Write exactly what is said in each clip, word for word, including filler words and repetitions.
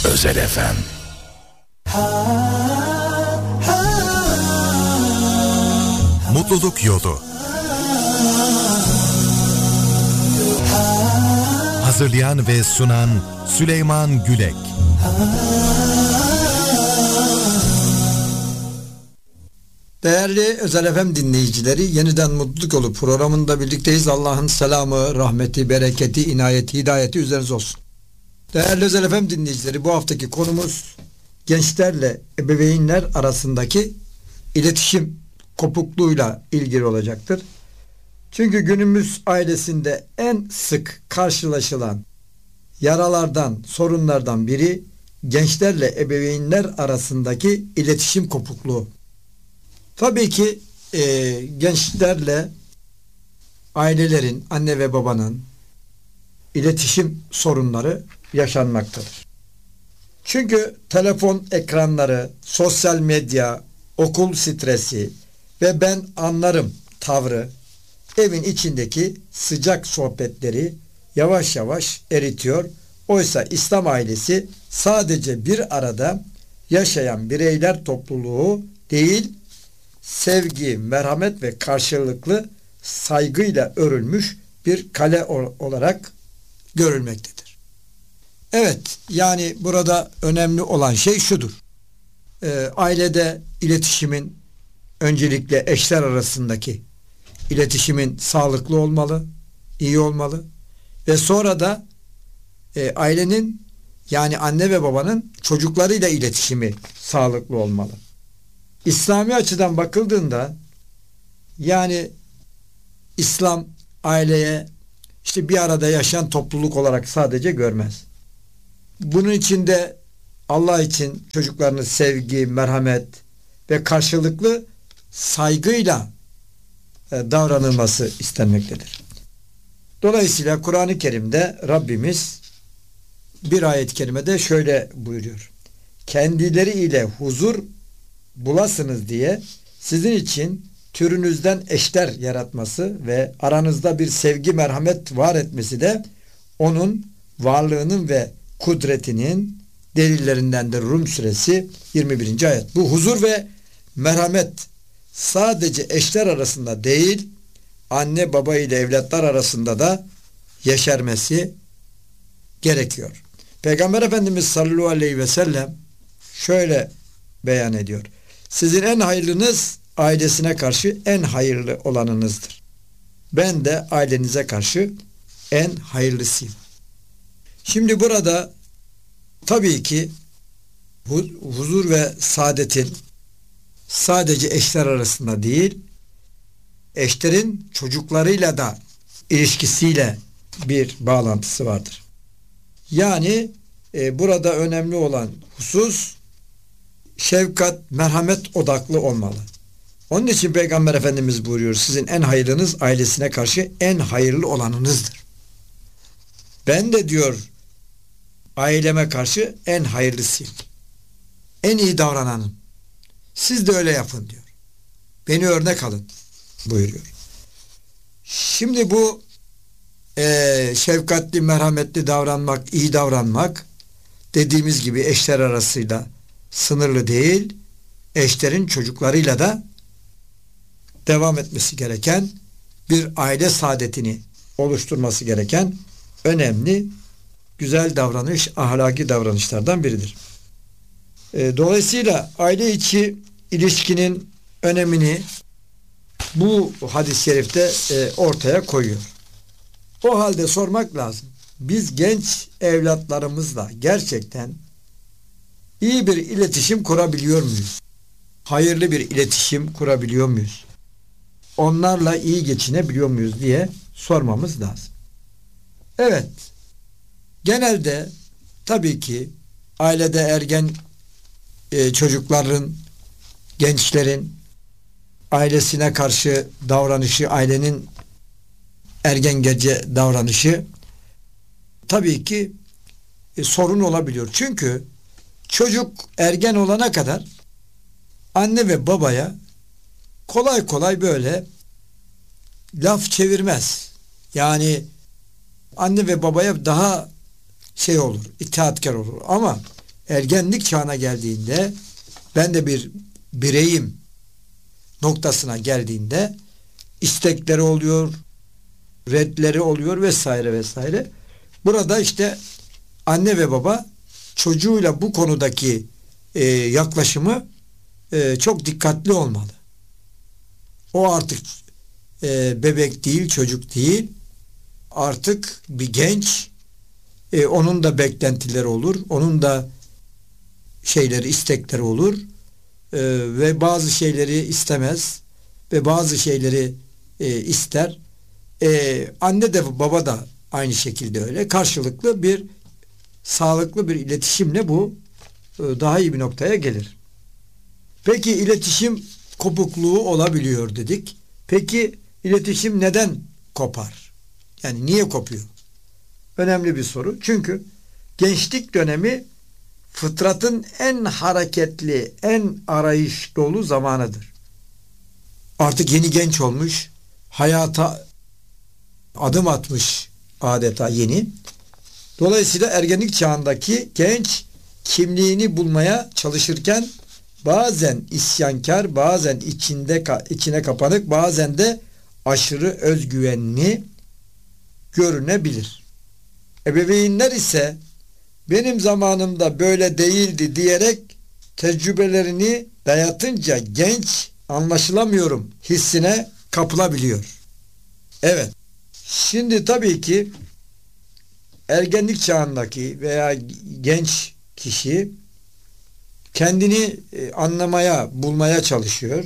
Özel F M. Mutluluk Yolu. Hazırlayan ve sunan Süleyman Gülek. Değerli Özel F M dinleyicileri, yeniden Mutluluk Yolu programında birlikteyiz. Allah'ın selamı, rahmeti, bereketi, inayeti, hidayeti üzerinize olsun. Değerli Özel F M dinleyicileri, bu haftaki konumuz gençlerle ebeveynler arasındaki iletişim kopukluğuyla ilgili olacaktır. Çünkü günümüz ailesinde en sık karşılaşılan yaralardan, sorunlardan biri gençlerle ebeveynler arasındaki iletişim kopukluğu. Tabii ki e, gençlerle ailelerin, anne ve babanın iletişim sorunları yaşanmaktadır. Çünkü telefon ekranları, sosyal medya, okul stresi ve ben anlarım tavrı evin içindeki sıcak sohbetleri yavaş yavaş eritiyor. Oysa İslam ailesi sadece bir arada yaşayan bireyler topluluğu değil, sevgi, merhamet ve karşılıklı saygıyla örülmüş bir kale olarak görülmektedir. Evet, yani burada önemli olan şey şudur. E, ailede iletişimin, öncelikle eşler arasındaki iletişimin sağlıklı olmalı, iyi olmalı ve sonra da e, ailenin, yani anne ve babanın çocuklarıyla iletişimi sağlıklı olmalı. İslami açıdan bakıldığında, yani İslam aileye işte bir arada yaşayan topluluk olarak sadece görmez. Bunun içinde Allah için çocuklarını sevgi, merhamet ve karşılıklı saygıyla davranılması istenmektedir. Dolayısıyla Kur'an-ı Kerim'de Rabbimiz bir ayet-i kerimede şöyle buyuruyor: kendileri ile huzur bulasınız diye sizin için türünüzden eşler yaratması ve aranızda bir sevgi, merhamet var etmesi de onun varlığının ve kudretinin delillerindendir. Rum suresi yirmi birinci ayet. Bu huzur ve merhamet sadece eşler arasında değil, anne baba ile evlatlar arasında da yeşermesi gerekiyor. Peygamber Efendimiz sallallahu aleyhi ve sellem şöyle beyan ediyor: sizin en hayırlınız ailesine karşı en hayırlı olanınızdır. Ben de ailenize karşı en hayırlısıyım. Şimdi burada tabii ki huzur ve saadetin sadece eşler arasında değil, eşlerin çocuklarıyla da ilişkisiyle bir bağlantısı vardır. Yani e, burada önemli olan husus şefkat, merhamet odaklı olmalı. Onun için Peygamber Efendimiz buyuruyor: sizin en hayırlınız ailesine karşı en hayırlı olanınızdır. Ben de diyor aileme karşı en hayırlısıyım. En iyi davrananım. Siz de öyle yapın diyor. Beni örnek alın buyuruyor. Şimdi bu e, şefkatli, merhametli davranmak, iyi davranmak dediğimiz gibi eşler arasıyla sınırlı değil, eşlerin çocuklarıyla da devam etmesi gereken, bir aile saadetini oluşturması gereken önemli, güzel davranış, ahlaki davranışlardan biridir. E, dolayısıyla aile içi ilişkinin önemini bu hadis-i şerifte e, ortaya koyuyor. O halde sormak lazım: biz genç evlatlarımızla gerçekten iyi bir iletişim kurabiliyor muyuz? Hayırlı bir iletişim kurabiliyor muyuz? Onlarla iyi geçinebiliyor muyuz diye sormamız lazım. Evet, genelde tabii ki ailede ergen e, çocukların, gençlerin ailesine karşı davranışı, ailenin ergengece davranışı tabii ki e, sorun olabiliyor. Çünkü çocuk ergen olana kadar anne ve babaya kolay kolay böyle laf çevirmez. Yani anne ve babaya daha şey olur, itaatkar olur. Ama ergenlik çağına geldiğinde, ben de bir bireyim noktasına geldiğinde istekleri oluyor, redleri oluyor vesaire vesaire. Burada işte anne ve baba çocuğuyla bu konudaki e, yaklaşımı e, çok dikkatli olmalı. O artık e, bebek değil, çocuk değil. Artık bir genç, e, onun da beklentileri olur, onun da şeyleri, istekleri olur e, ve bazı şeyleri istemez ve bazı şeyleri e, ister. E, anne de baba da aynı şekilde öyle. Karşılıklı bir sağlıklı bir iletişimle bu e, daha iyi bir noktaya gelir. Peki iletişim kopukluğu olabiliyor dedik. Peki iletişim neden kopar? Yani niye kopuyor? Önemli bir soru. Çünkü gençlik dönemi fıtratın en hareketli, en arayış dolu zamanıdır. Artık yeni genç olmuş, hayata adım atmış adeta yeni. Dolayısıyla ergenlik çağındaki genç kimliğini bulmaya çalışırken bazen isyankar, bazen içinde içine kapanık, bazen de aşırı özgüvenli görünebilir. Ebeveynler ise benim zamanımda böyle değildi diyerek tecrübelerini dayatınca genç anlaşılamıyorum hissine kapılabiliyor. Evet. Şimdi tabii ki ergenlik çağındaki veya genç kişi kendini anlamaya, bulmaya çalışıyor.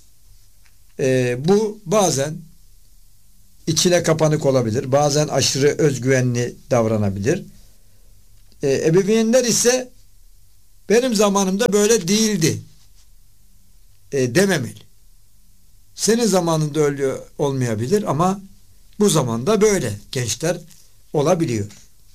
E, bu bazen içine kapanık olabilir. Bazen aşırı özgüvenli davranabilir. E, ebeveynler ise benim zamanımda böyle değildi e, dememeli. Senin zamanında öyle olmayabilir ama bu zamanda böyle gençler olabiliyor.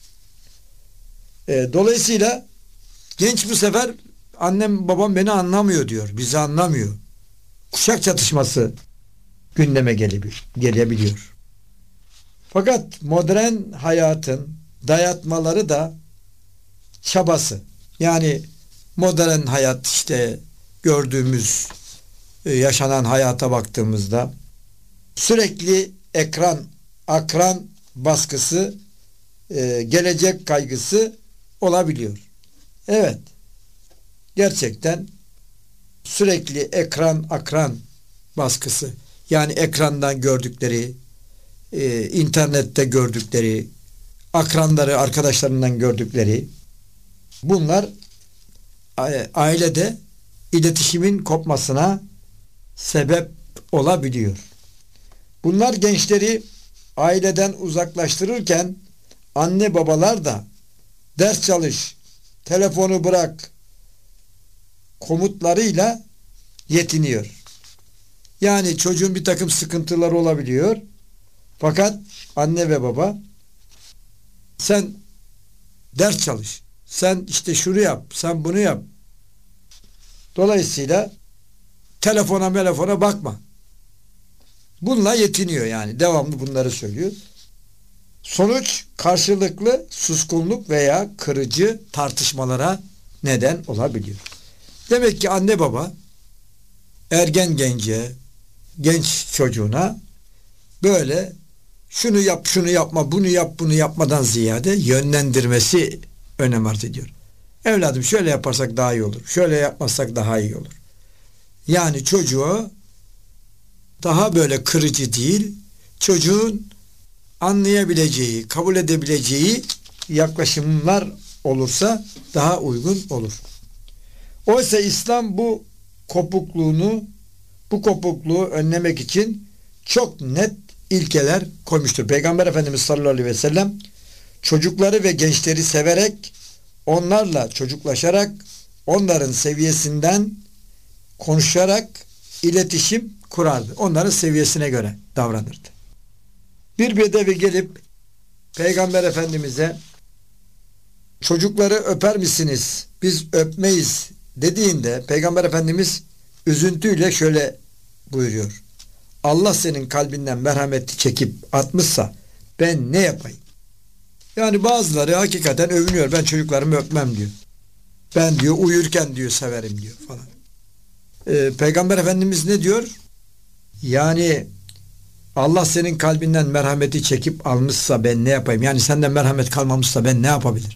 E, dolayısıyla genç bu sefer annem babam beni anlamıyor diyor. Bizi anlamıyor. Kuşak çatışması gündeme gelebiliyor. Fakat modern hayatın dayatmaları da çabası. Yani modern hayat işte gördüğümüz yaşanan hayata baktığımızda sürekli ekran, akran baskısı, gelecek kaygısı olabiliyor. Evet. Gerçekten sürekli ekran, akran baskısı. Yani ekrandan gördükleri, e, internette gördükleri, akranları, arkadaşlarından gördükleri, bunlar ailede iletişimin kopmasına sebep olabiliyor. Bunlar gençleri aileden uzaklaştırırken anne babalar da ders çalış, telefonu bırak komutlarıyla yetiniyor. Yani çocuğun bir takım sıkıntıları olabiliyor. Fakat anne ve baba sen ders çalış, sen işte şunu yap, sen bunu yap. Dolayısıyla telefona telefona bakma. Bununla yetiniyor yani. Devamlı bunları söylüyor. Sonuç karşılıklı suskunluk veya kırıcı tartışmalara neden olabiliyor. Demek ki anne baba ergen gence, genç çocuğuna böyle şunu yap, şunu yapma, bunu yap, bunu yapmadan ziyade yönlendirmesi önem arz ediyor. Evladım şöyle yaparsak daha iyi olur. Şöyle yapmazsak daha iyi olur. Yani çocuğu daha böyle kırıcı değil, çocuğun anlayabileceği, kabul edebileceği yaklaşımlar olursa daha uygun olur. Oysa İslam bu kopukluğunu, bu kopukluğu önlemek için çok net ilkeler koymuştur. Peygamber Efendimiz sallallahu aleyhi ve sellem çocukları ve gençleri severek, onlarla çocuklaşarak, onların seviyesinden konuşarak iletişim kurardı. Onların seviyesine göre davranırdı. Bir bedevi gelip Peygamber Efendimiz'e çocukları öper misiniz? Biz öpmeyiz dediğinde Peygamber Efendimiz üzüntüyle şöyle buyuruyor. Allah senin kalbinden merhameti çekip atmışsa ben ne yapayım? Yani bazıları hakikaten övünüyor. Ben çocuklarımı öpmem diyor. Ben diyor uyurken diyor severim diyor falan. Ee, Peygamber Efendimiz ne diyor? Yani Allah senin kalbinden merhameti çekip almışsa ben ne yapayım? Yani senden merhamet kalmamışsa ben ne yapabilirim?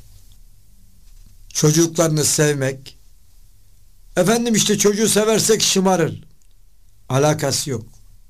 Çocuklarını sevmek. Efendim işte çocuğu seversek şımarır. Alakası yok.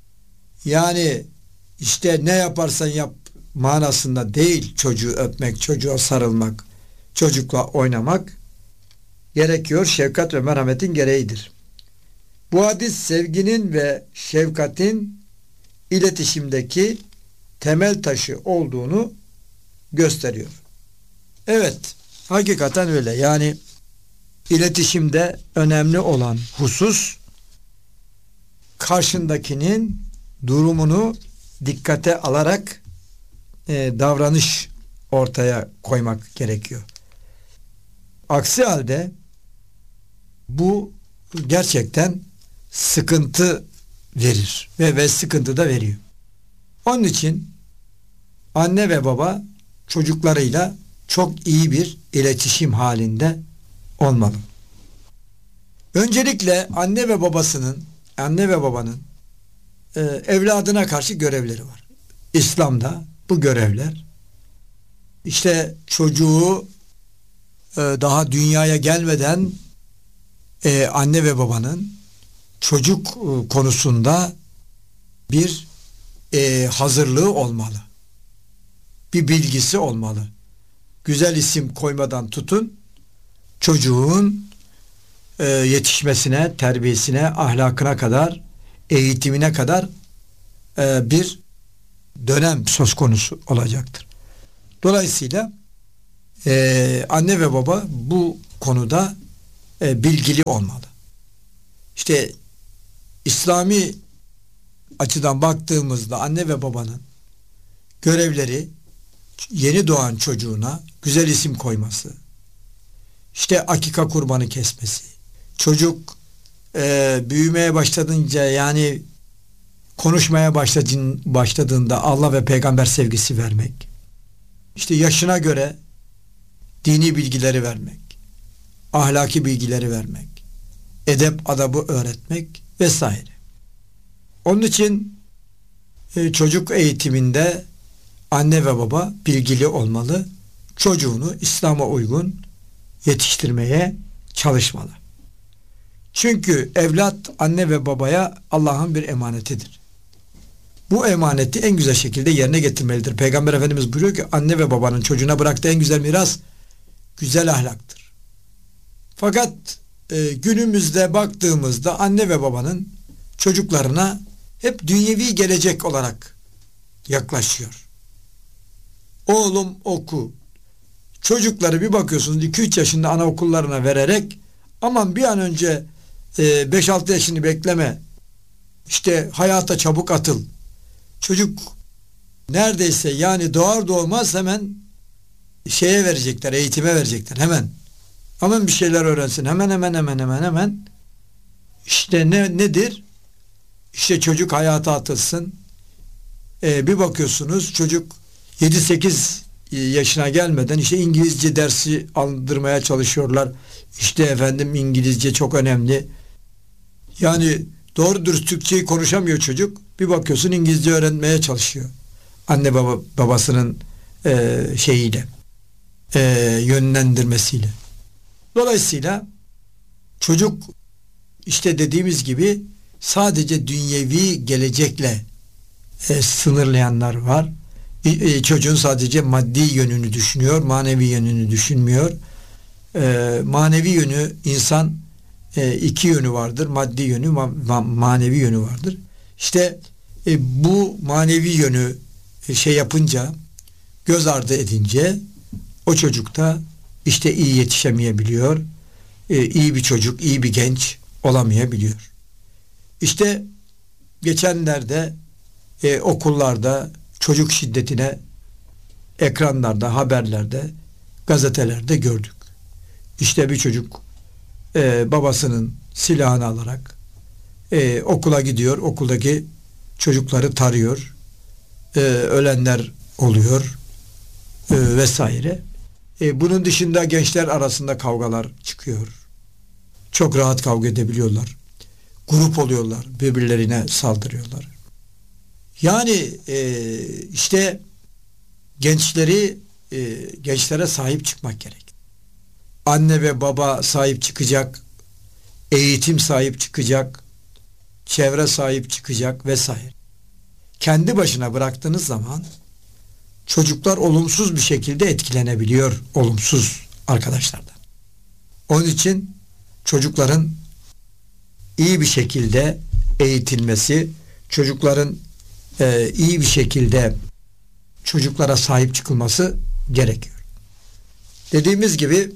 Yani işte ne yaparsan yap manasında değil çocuğu öpmek, çocuğa sarılmak, çocukla oynamak gerekiyor. Şefkat ve merhametin gereğidir. Bu hadis sevginin ve şefkatin iletişimdeki temel taşı olduğunu gösteriyor. Evet, hakikaten öyle. Yani iletişimde önemli olan husus karşındakinin durumunu dikkate alarak e, davranış ortaya koymak gerekiyor. Aksi halde bu gerçekten sıkıntı verir ve, ve sıkıntı da veriyor. Onun için anne ve baba çocuklarıyla çok iyi bir iletişim halinde olmalı. Öncelikle anne ve babasının, anne ve babanın e, evladına karşı görevleri var. İslam'da bu görevler işte çocuğu e, daha dünyaya gelmeden e, anne ve babanın çocuk e, konusunda bir e, hazırlığı olmalı. Bir bilgisi olmalı. Güzel isim koymadan tutun, çocuğun e, yetişmesine, terbiyesine, ahlakına kadar, eğitimine kadar e, bir dönem söz konusu olacaktır. Dolayısıyla e, anne ve baba bu konuda e, bilgili olmalı. İşte İslami açıdan baktığımızda anne ve babanın görevleri yeni doğan çocuğuna güzel isim koyması, işte akika kurbanı kesmesi, çocuk e, büyümeye başladınca yani konuşmaya başladığın, başladığında Allah ve peygamber sevgisi vermek, işte yaşına göre dini bilgileri vermek, ahlaki bilgileri vermek, edep adabı öğretmek vesaire. Onun için e, çocuk eğitiminde anne ve baba bilgili olmalı. Çocuğunu İslam'a uygun yetiştirmeye çalışmalı. Çünkü evlat anne ve babaya Allah'ın bir emanetidir. Bu emaneti en güzel şekilde yerine getirmelidir. Peygamber Efendimiz buyuruyor ki anne ve babanın çocuğuna bıraktığı en güzel miras güzel ahlaktır. Fakat e, günümüzde baktığımızda anne ve babanın çocuklarına hep dünyevi gelecek olarak yaklaşıyor. Oğlum oku. Çocukları bir bakıyorsunuz iki üç yaşında anaokullarına vererek aman bir an önce e, beş altı yaşını bekleme. İşte hayata çabuk atıl. Çocuk neredeyse yani doğar doğmaz hemen şeye verecekler, eğitime verecekler hemen. Hemen bir şeyler öğrensin. Hemen hemen hemen hemen hemen. İşte ne nedir? İşte çocuk hayata atılsın. Ee, bir bakıyorsunuz çocuk yedi sekiz yaşına gelmeden işte İngilizce dersi aldırmaya çalışıyorlar. İşte efendim İngilizce çok önemli. Yani doğru dürüst Türkçeyi konuşamıyor çocuk. Bir bakıyorsun İngilizce öğrenmeye çalışıyor. Anne baba babasının e, şeyiyle e, yönlendirmesiyle. Dolayısıyla çocuk işte dediğimiz gibi sadece dünyevi gelecekle e, sınırlayanlar var. E, e, çocuğun sadece maddi yönünü düşünüyor, manevi yönünü düşünmüyor. E, manevi yönü insan e, iki yönü vardır. Maddi yönü, ma, ma, manevi yönü vardır. İşte e, bu manevi yönü e, şey yapınca, göz ardı edince o çocuk da işte iyi yetişemeyebiliyor. E, iyi bir çocuk, iyi bir genç olamayabiliyor. İşte geçenlerde e, okullarda çocuk şiddetine ekranlarda, haberlerde, gazetelerde gördük. İşte bir çocuk e, babasının silahını alarak e, okula gidiyor. Okuldaki çocukları tarıyor. E, ölenler oluyor e, vesaire. E, bunun dışında gençler arasında kavgalar çıkıyor. Çok rahat kavga edebiliyorlar. Grup oluyorlar. Birbirlerine saldırıyorlar. Yani e, işte gençleri e, gençlere sahip çıkmak gerek. Anne ve baba sahip çıkacak. Eğitim sahip çıkacak. Çevre sahip çıkacak vesaire. Kendi başına bıraktığınız zaman çocuklar olumsuz bir şekilde etkilenebiliyor olumsuz arkadaşlardan. Onun için çocukların iyi bir şekilde eğitilmesi, çocukların e, iyi bir şekilde çocuklara sahip çıkılması gerekiyor. Dediğimiz gibi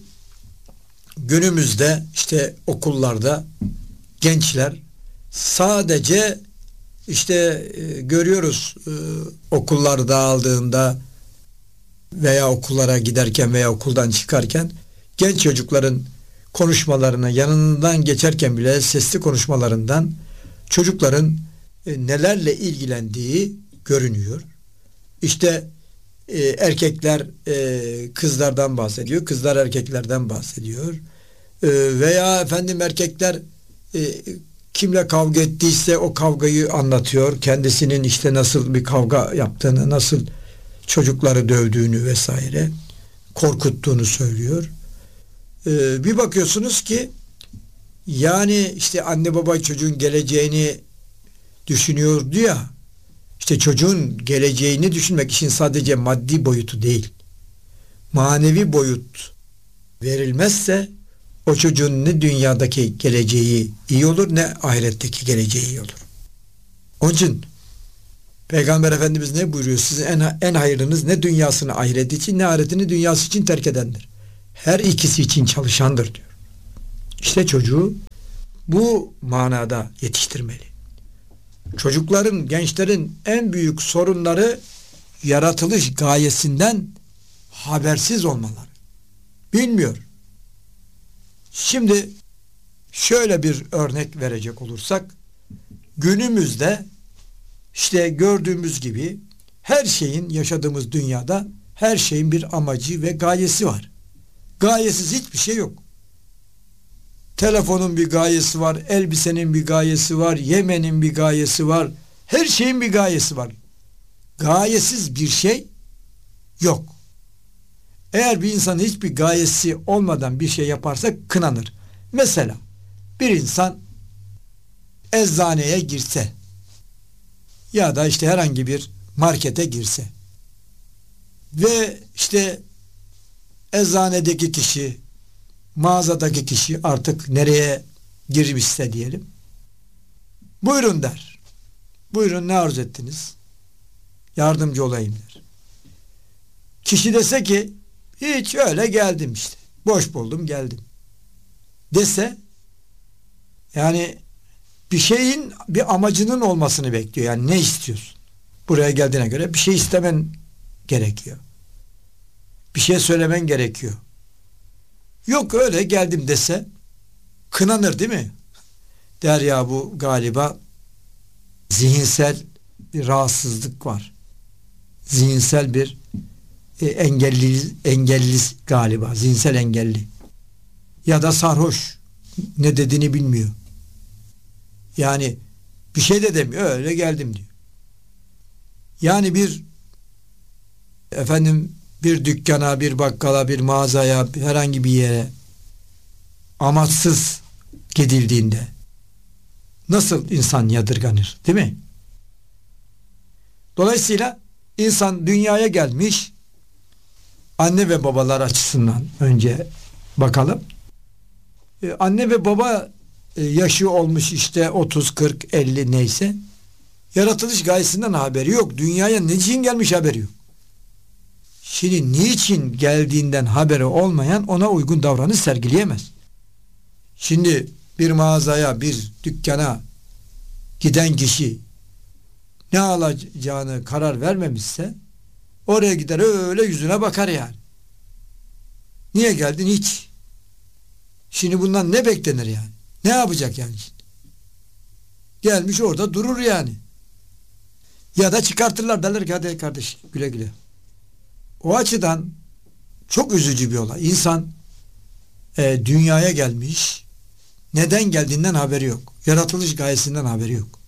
günümüzde işte okullarda gençler sadece işte e, görüyoruz e, okullar dağıldığında veya okullara giderken veya okuldan çıkarken genç çocukların konuşmalarına yanından geçerken bile sesli konuşmalarından çocukların e, nelerle ilgilendiği görünüyor. İşte e, erkekler e, kızlardan bahsediyor, kızlar erkeklerden bahsediyor. E, veya efendim erkekler e, kimle kavga ettiyse o kavgayı anlatıyor. Kendisinin işte nasıl bir kavga yaptığını, nasıl çocukları dövdüğünü vesaire, korkuttuğunu söylüyor. Ee, bir bakıyorsunuz ki yani işte anne baba çocuğun geleceğini düşünüyordu ya, işte çocuğun geleceğini düşünmek işin sadece maddi boyutu değil, manevi boyut verilmezse o çocuğun ne dünyadaki geleceği iyi olur ne ahiretteki geleceği iyi olur. Onun için Peygamber Efendimiz ne buyuruyor? Sizin en, en hayırlınız ne dünyasını ahireti için ne ahiretini dünyası için terk edendir. Her ikisi için çalışandır diyor. İşte çocuğu bu manada yetiştirmeli. Çocukların, gençlerin en büyük sorunları yaratılış gayesinden habersiz olmaları. Bilmiyor. Şimdi şöyle bir örnek verecek olursak, günümüzde işte gördüğümüz gibi her şeyin, yaşadığımız dünyada her şeyin bir amacı ve gayesi var. Gayesiz hiçbir şey yok. Telefonun bir gayesi var, elbisenin bir gayesi var, yemenin bir gayesi var. Her şeyin bir gayesi var. Gayesiz bir şey yok. Eğer bir insan hiçbir gayesi olmadan bir şey yaparsa kınanır. Mesela bir insan eczaneye girse ya da işte herhangi bir markete girse ve işte eczanedeki kişi, mağazadaki kişi artık nereye girmişse diyelim, buyurun der. Buyurun, ne arzu ettiniz? Yardımcı olayım der. Kişi dese ki hiç, öyle geldim işte. Boş buldum geldim. Dese yani bir şeyin bir amacının olmasını bekliyor. Yani ne istiyorsun? Buraya geldiğine göre bir şey istemen gerekiyor. Bir şey söylemen gerekiyor. Yok, öyle geldim dese kınanır değil mi? Der ya, bu galiba zihinsel bir rahatsızlık var. Zihinsel bir e, engelli, engelli galiba. Zihinsel engelli. Ya da sarhoş. Ne dediğini bilmiyor. Yani bir şey de demiyor. Öyle geldim diyor. Yani bir efendim bir dükkana, bir bakkala, bir mağazaya, herhangi bir yere amaçsız gidildiğinde nasıl insan yadırganır, değil mi? Dolayısıyla insan dünyaya gelmiş, anne ve babalar açısından önce bakalım. Ee, anne ve baba e, yaşı olmuş işte otuz, kırk, elli neyse, yaratılış gayesinden haberi yok. Dünyaya ne için gelmiş haberi yok. Şimdi niçin geldiğinden haberi olmayan ona uygun davranış sergileyemez. Şimdi bir mağazaya, bir dükkana giden kişi ne alacağını karar vermemişse oraya gider, öyle yüzüne bakar yani. Niye geldin? Hiç. Şimdi bundan ne beklenir yani? Ne yapacak yani? Gelmiş orada durur yani. Ya da çıkartırlar, derler ki hadi kardeş güle güle. O açıdan Çok üzücü bir olay. İnsan e, dünyaya gelmiş, neden geldiğinden haberi yok. Yaratılış gayesinden haberi yok.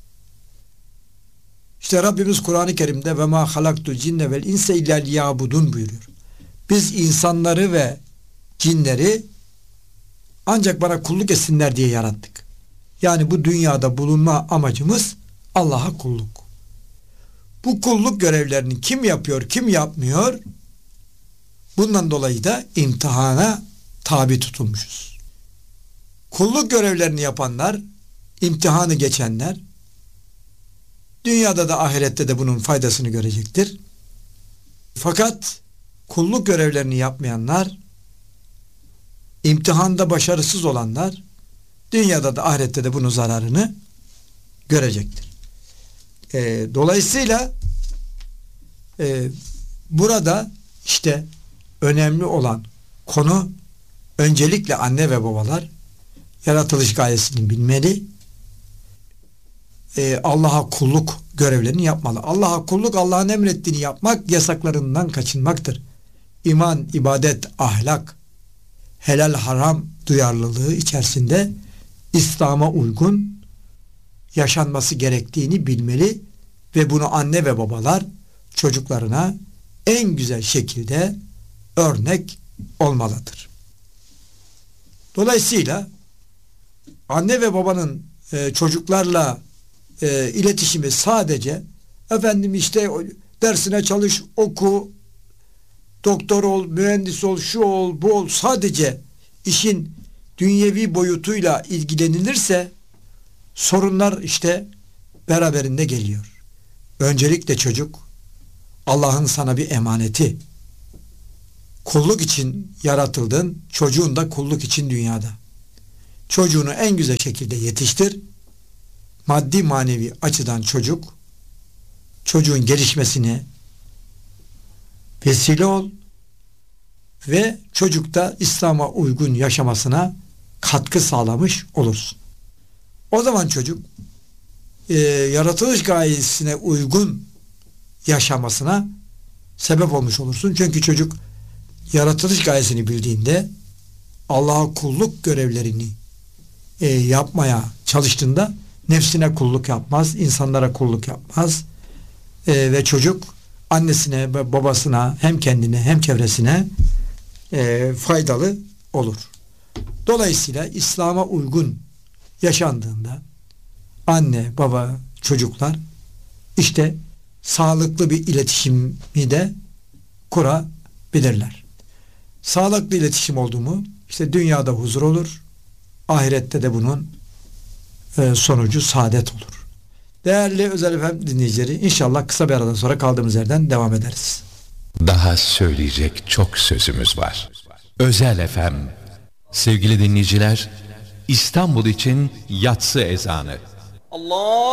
İşte Rabbimiz Kur'an-ı Kerim'de ve ma halaktul cinne vel inse illa liyabudun buyuruyor. Biz insanları ve cinleri ancak bana kulluk etsinler diye yarattık. Yani bu dünyada bulunma amacımız Allah'a kulluk. Bu kulluk görevlerini kim yapıyor, kim yapmıyor? Bundan dolayı da imtihana tabi tutulmuşuz. Kulluk görevlerini yapanlar, imtihanı geçenler, dünyada da ahirette de bunun faydasını görecektir. Fakat kulluk görevlerini yapmayanlar, imtihanda başarısız olanlar, dünyada da ahirette de bunun zararını görecektir. E, dolayısıyla e, burada işte önemli olan konu, öncelikle anne ve babalar yaratılış gayesini bilmeli, e, Allah'a kulluk görevlerini yapmalı. Allah'a kulluk, Allah'ın emrettiğini yapmak, yasaklarından kaçınmaktır. İman, ibadet, ahlak, helal haram duyarlılığı içerisinde İslam'a uygun yaşanması gerektiğini bilmeli ve bunu anne ve babalar çocuklarına en güzel şekilde örnek olmalıdır. Dolayısıyla anne ve babanın e, çocuklarla e, iletişimi sadece efendim işte dersine çalış, oku, doktor ol, mühendis ol, şu ol, bu ol, sadece işin dünyevi boyutuyla ilgilenilirse sorunlar işte beraberinde geliyor. Öncelikle çocuk Allah'ın sana bir emaneti. Kulluk için yaratıldın, çocuğun da kulluk için dünyada. Çocuğunu en güzel şekilde yetiştir. Maddi manevi açıdan çocuk, çocuğun gelişmesine vesile ol ve çocukta İslam'a uygun yaşamasına katkı sağlamış olursun. O zaman çocuk e, yaratılış gayesine uygun yaşamasına sebep olmuş olursun. Çünkü çocuk yaratılış gayesini bildiğinde, Allah'a kulluk görevlerini e, yapmaya çalıştığında nefsine kulluk yapmaz, insanlara kulluk yapmaz e, ve çocuk annesine ve babasına, hem kendine hem çevresine e, faydalı olur. Dolayısıyla İslam'a uygun yaşandığında anne, baba, çocuklar işte sağlıklı bir iletişimi de kurabilirler. Sağlıklı iletişim oldu mu işte dünyada huzur olur, ahirette de bunun e, sonucu saadet olur. Değerli Özel F M dinleyicileri, inşallah kısa bir aradan sonra kaldığımız yerden devam ederiz. Daha söyleyecek çok sözümüz var. Özel F M. Sevgili dinleyiciler, İstanbul için yatsı ezanı. Allah